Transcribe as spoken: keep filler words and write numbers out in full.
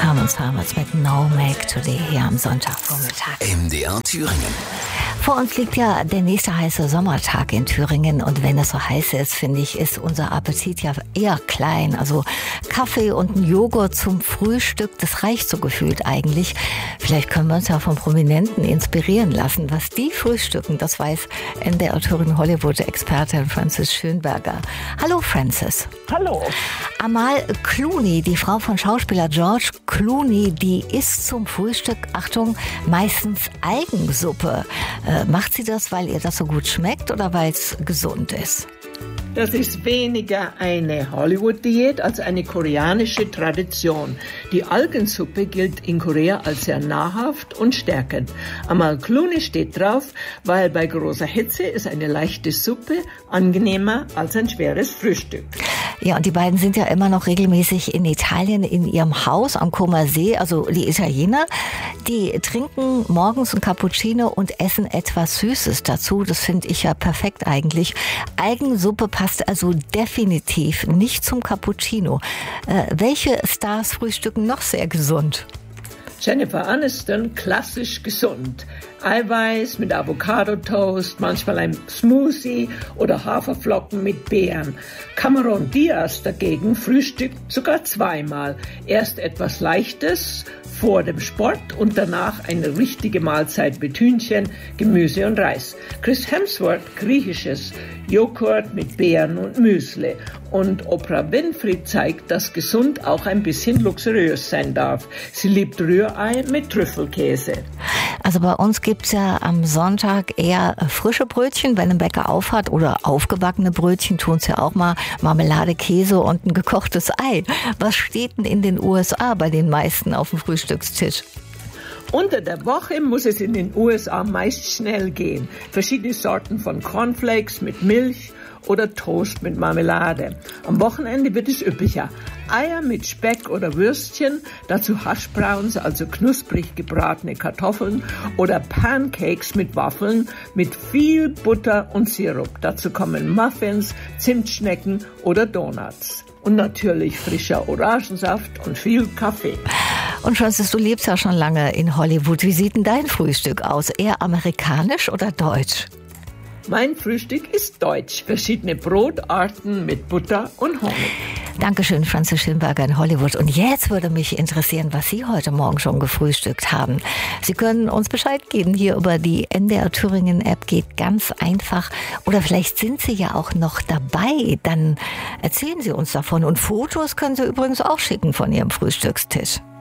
Hermann Hermans mit No Make Today hier am Sonntagvormittag. M D R Thüringen. Vor uns liegt ja der nächste heiße Sommertag in Thüringen und wenn es so heiß ist, finde ich, ist unser Appetit ja eher klein. Also Kaffee und ein Joghurt zum Frühstück, das reicht so gefühlt eigentlich. Vielleicht können wir uns ja von Prominenten inspirieren lassen, was die frühstücken. Das weiß M D R Thüringen Hollywood-Expertin Frances Schönberger. Hallo Frances. Hallo. Amal Clooney, die Frau von Schauspieler George Clooney, die isst zum Frühstück, Achtung, meistens Algensuppe. Äh, macht sie das, weil ihr das so gut schmeckt oder weil es gesund ist? Das ist weniger eine Hollywood-Diät als eine koreanische Tradition. Die Algensuppe gilt in Korea als sehr nahrhaft und stärkend. Amal Clooney steht drauf, weil bei großer Hitze ist eine leichte Suppe angenehmer als ein schweres Frühstück. Ja, und die beiden sind ja immer noch regelmäßig in Italien in ihrem Haus am Comer See, also die Italiener, die trinken morgens ein Cappuccino und essen etwas Süßes dazu. Das finde ich ja perfekt eigentlich. Algensuppe passt also definitiv nicht zum Cappuccino. Äh, welche Stars frühstücken noch sehr gesund? Jennifer Aniston, klassisch gesund. Eiweiß mit Avocado-Toast, manchmal ein Smoothie oder Haferflocken mit Beeren. Cameron Diaz dagegen frühstückt sogar zweimal. Erst etwas Leichtes vor dem Sport und danach eine richtige Mahlzeit mit Hühnchen, Gemüse und Reis. Chris Hemsworth, griechisches Joghurt mit Beeren und Müsli. Und Oprah Winfrey zeigt, dass gesund auch ein bisschen luxuriös sein darf. Sie liebt Rührei mit Trüffelkäse. Also bei uns gibt's ja am Sonntag eher frische Brötchen, wenn ein Bäcker aufhat, oder aufgebackene Brötchen, tun's ja auch mal, Marmelade, Käse und ein gekochtes Ei. Was steht denn in den U S A bei den meisten auf dem Frühstückstisch? Unter der Woche muss es in den U S A meist schnell gehen. Verschiedene Sorten von Cornflakes mit Milch oder Toast mit Marmelade. Am Wochenende wird es üblicher. Eier mit Speck oder Würstchen, dazu Hashbrowns, also knusprig gebratene Kartoffeln, oder Pancakes mit Waffeln mit viel Butter und Sirup. Dazu kommen Muffins, Zimtschnecken oder Donuts. Und natürlich frischer Orangensaft und viel Kaffee. Und Frances, du lebst ja schon lange in Hollywood. Wie sieht denn dein Frühstück aus? Eher amerikanisch oder deutsch? Mein Frühstück ist deutsch. Verschiedene Brotarten mit Butter und Honig. Dankeschön, Frances Schönberger in Hollywood. Und jetzt würde mich interessieren, was Sie heute Morgen schon gefrühstückt haben. Sie können uns Bescheid geben hier über die M D R Thüringen App. Geht ganz einfach. Oder vielleicht sind Sie ja auch noch dabei. Dann erzählen Sie uns davon. Und Fotos können Sie übrigens auch schicken von Ihrem Frühstückstisch.